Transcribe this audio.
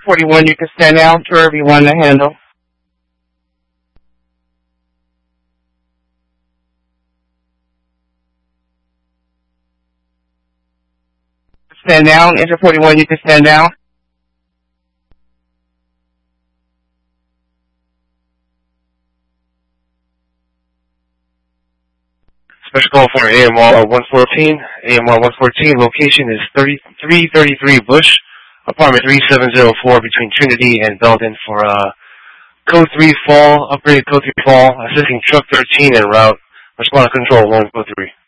41, you can stand down. Wherever you want to handle. Stand down. Enter 41, you can stand down. Special call for AMR 114. AMR 114, location is 333 Bush, apartment 3704 between Trinity and Belden for code 3 fall, upgraded code 3 fall, assisting truck 13 en route. Respond to control 1 code 3.